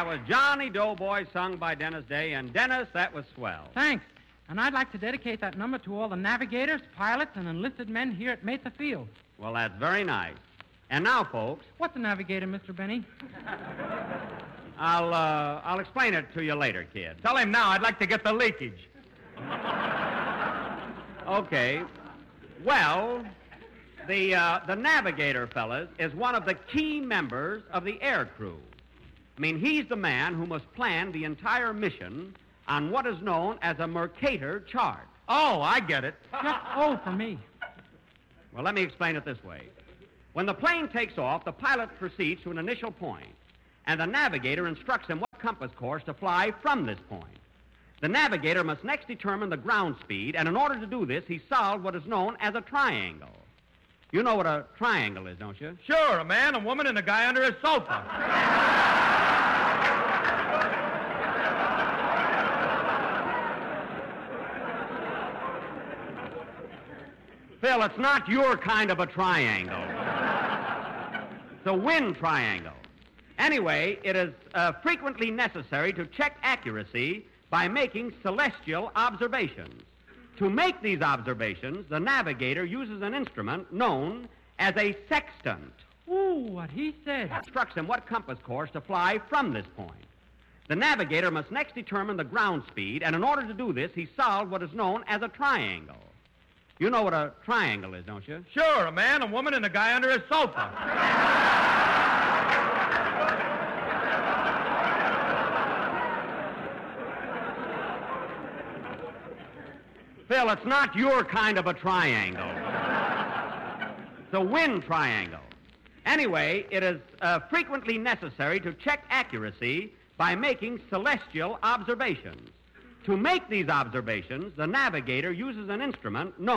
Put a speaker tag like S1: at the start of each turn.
S1: That was Johnny Doughboy, sung by Dennis Day. And, Dennis, that was swell.
S2: Thanks. And I'd like to dedicate that number to all the navigators, pilots, and enlisted men here at Mesa Field.
S1: Well, that's very nice. And now, folks...
S2: What's a navigator, Mr. Benny?
S1: I'll explain it to you later, kid.
S3: Tell him now. I'd like to get the leakage.
S1: Okay. Well, the navigator, fellas, is one of the key members of the air crew. I mean, he's the man who must plan the entire mission on what is known as a Mercator chart.
S3: Oh, I get it.
S2: Just O for me.
S1: Well, let me explain it this way. When the plane takes off, the pilot proceeds to an initial point, and the navigator instructs him what compass course to fly from this point. The navigator must next determine the ground speed, and in order to do this, he solved what is known as a triangle. You know what a triangle is, don't you?
S3: Sure, a man, a woman, and a guy under his sofa.
S1: Phil, it's not your kind of a triangle. It's a wind triangle. Anyway, it is frequently necessary to check accuracy by making celestial observations. To make these observations, the navigator uses an instrument known as a sextant.
S2: Ooh, what he said.
S1: Instructs him what compass course to fly from this point. The navigator must next determine the ground speed, and in order to do this, he solved what is known as a triangle. You know what a triangle is, don't you?
S3: Sure, a man, a woman, and a guy under his sofa.
S1: Phil, it's not your kind of a triangle. It's a wind triangle. Anyway, it is frequently necessary to check accuracy by making celestial observations. To make these observations, the navigator uses an instrument known